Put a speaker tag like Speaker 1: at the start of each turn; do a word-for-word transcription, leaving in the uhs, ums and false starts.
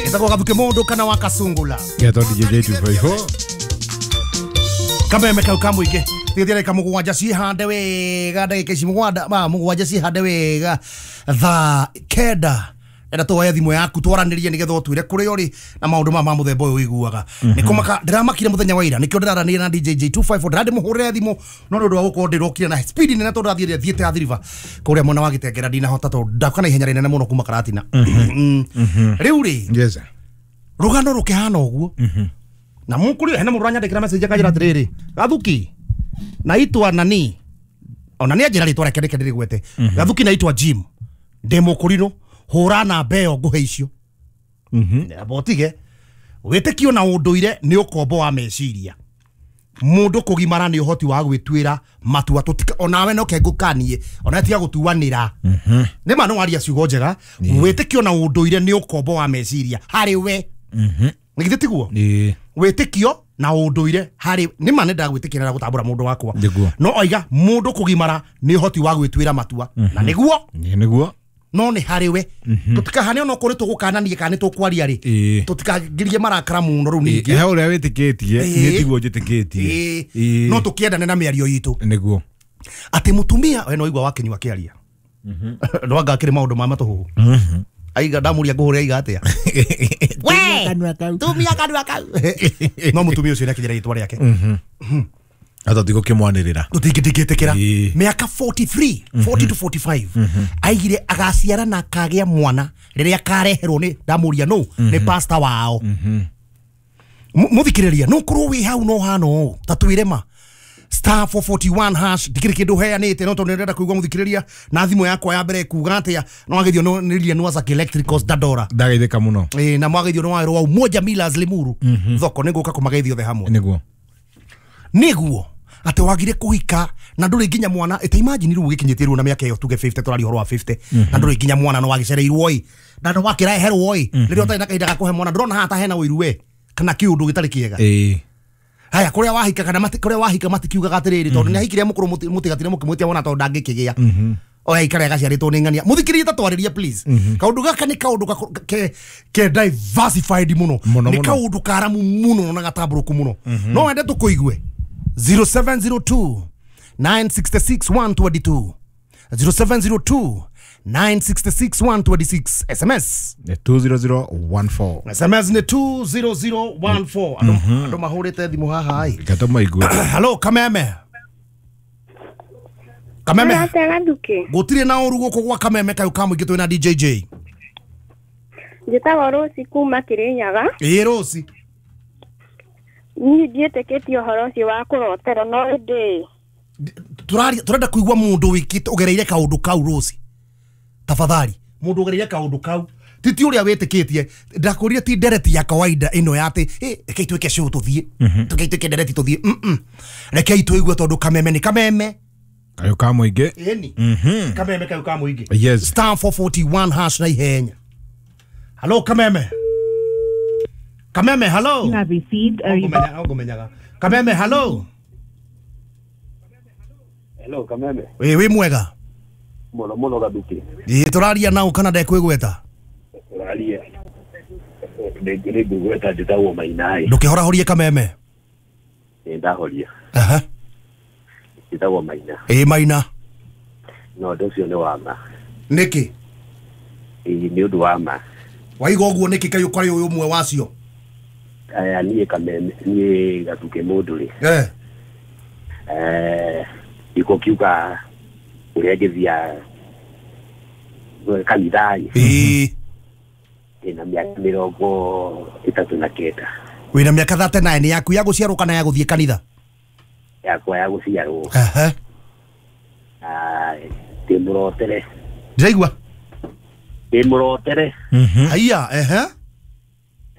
Speaker 1: Itako Gathuki Mundu kana wa Kasungula.
Speaker 2: Geto D J two fifty-four.
Speaker 1: Kameme kau kamuige. Tigetire kamugwanja ci hande wega ndagika ici mugwanda ma mugwanja ci hande wega tha kenda enda tuoya thimu yaku twaranirie nigetha utwire kuri uri na maundu ma muthemba uyu iguaga nikomaka ndiramakire muthenya wa ira nikio ndiraranire na D J two fifty-four ndandi muhurire thimu no ndu wa gukorwo ndirokire na speed nene tondu ndathire thiete athiriva kuria mona wa Gitengera ndinahota tondu ndakana ihenya rinene muno kuma Karatina riu ri
Speaker 2: Yes.
Speaker 1: rugano rukihana uguo na mukuri hena mundu anyandikira message akajira atiriri Gathuki naitwa nani ona ni ajira ritwa reke reke gwete Gathuki naitwa Jim demo kurino hura na beo nguhe icio
Speaker 2: Mhm.
Speaker 1: abotige witikio na unduire ni ukombo wa meciria mundu kugimara ni uhoti wa gwitwira matua tutika onawe no kengukanie ona tiga gutuanira
Speaker 2: Mhm.
Speaker 1: ni manu waria ciugo njega witikio na unduire ni ukombo wa meciria hari we
Speaker 2: Mhm.
Speaker 1: nigithitiguo
Speaker 2: Eh.
Speaker 1: witikio na unduire hari ni mane ndagwitikira na gutambura mundu wakwa
Speaker 2: Niguo.
Speaker 1: no oiga mundu kugimara ni uhoti wa gwitwira matua na niguo
Speaker 2: Ni niguo.
Speaker 1: no ni hari we tutikahane ono kuri tugukananie kana tukwaria ri
Speaker 2: Eh.
Speaker 1: tutikagirie marakara muno ru ningi
Speaker 2: He uria witikitie
Speaker 1: Eh.
Speaker 2: ni tiguo njitikitie.
Speaker 1: Eh.
Speaker 2: Eh.
Speaker 1: no tukiendane na miario yitu
Speaker 2: Niguo.
Speaker 1: ati mutumia we no igwa wakenyu akiaria no anga kire maundu ma matuhu
Speaker 2: Mhm.
Speaker 1: aiga ndamuria nguhure aiga atia we
Speaker 2: Kanwa kau.
Speaker 1: tumia kanwa kau no mutumia ucio nakijira yitwa riake
Speaker 2: Mhm. Ata tigo kimwanirira.
Speaker 1: tutingitingitikira
Speaker 2: Eh.
Speaker 1: miaka forty-three forty to forty-five aigire agaciara na kagia mwana riria kareherwo ni ndamuria no ni pastor wao
Speaker 2: Mhm.
Speaker 1: muthikiriria no kurwo wi hau no hano tatwire ma star four forty-one hash ndikiri kindu heanite no tondu ndenda kuigwa muthikiriria na thimu yakwa ya mbere kuga atia no agithio no niria no za electricals dadora
Speaker 2: Ndageithika muno.
Speaker 1: eh na mwagithio no wairo wa Umoja Millers Limuru thoko ninguka kumageithio the hamwe
Speaker 2: Niguo.
Speaker 1: niguo ati wagire kuhika na nduri nginya mwana ite imagine ru gikinyitirwo na miaka iyo tuge fifty turari horo wa fifty na nduri nginya mwana no wagicereirwo i na ndo wakira eherwo i ririo tari na kahinda ga kuhe mwana ndrona hata hena wiru we kana kiundu gitari kiega
Speaker 2: Eh.
Speaker 1: haya kuria wahika kana mati kuria wahika matikiuga atiriri tondu ni ahikire mukuru mutigatire mukimwitia mwana tondu ndangikigia oya ikara gaciaritwo ni ngania muthikiririe tatwaririe please kaundu gaka ni kaundu ke ke diversified muno
Speaker 2: Muno,
Speaker 1: ni
Speaker 2: muno.
Speaker 1: kaundu karamu muno na gatamburuku muno no wende tukuigue zero seven zero two nine six six one two two zero seven zero two nine six six one two six S M S
Speaker 2: Ni two zero zero one four.
Speaker 1: S M S ni two zero zero one four ando ando mahurite thimu haha ai
Speaker 2: Gato maigwe.
Speaker 1: hello kameme kameme
Speaker 3: Atega Gathuki.
Speaker 1: gutire na uru guko gwa kameme kayo kamuingi twina D J J
Speaker 3: Njĩtagwo Rose kuma Kirinyaga.
Speaker 1: ĩ Rose
Speaker 3: Niĩ ndiĩtĩkĩtie ũhoro ũcio wa kũrotera no ĩndĩ
Speaker 1: turari turenda kuigwa mundu wikite ugereire kaundu kau Rose tafadhali mundu ugereire kaundu kau titi uria witikitie ndakuria ti ndereti ya kawaida ino ya ati eh reke itwike show tuthie tukaitwike ndereti tuthie mm reke itwigwe tondu kameme ni kameme
Speaker 2: Kayo ka muingi.
Speaker 1: eni
Speaker 2: Mhm.
Speaker 1: kameme kayo ka muingi
Speaker 2: Yes.
Speaker 1: star four forty-one hash na ihenya hello kameme kameme hello
Speaker 4: You have received a
Speaker 1: Ogumenya ogumenyaga kameme hello
Speaker 5: Hello Kameme.
Speaker 1: we we mwega
Speaker 5: Muno muno Gathuki.
Speaker 1: ĩ turaria nau kana ndekwigweta
Speaker 5: Uraria. Ndengere ngweta njĩtagwo Mainai.
Speaker 1: ndukihora horie kameme
Speaker 5: Nĩ ndahoria.
Speaker 1: aha
Speaker 5: Njĩtagwo Maina.
Speaker 1: ĩ maina
Speaker 5: No ũndũ ũcio nĩ wa ma.
Speaker 1: niki
Speaker 5: Ĩĩ nĩ ũndũ wa ma.
Speaker 1: waiga ũguo niki kayo kari uyu umwe wacio
Speaker 5: Aya niĩ Kameme niĩ Gathuki mũndũ rĩ.
Speaker 1: eh
Speaker 5: Eh iko kiuka ũrĩa ngĩthia kanitha-inĩ.
Speaker 1: ĩ
Speaker 5: Ĩna mĩaka mĩrongo ĩtatũ na kenda.
Speaker 1: wina miaka thirty-nine yaku ya guciarwo kana ya guthie kanitha
Speaker 5: Yakwa ya gũciarwo.
Speaker 1: aha
Speaker 5: Ai ndĩmũrotere.
Speaker 1: ndiraigua
Speaker 5: Ndĩmũrotere.
Speaker 2: Mhm.
Speaker 1: haiya ehe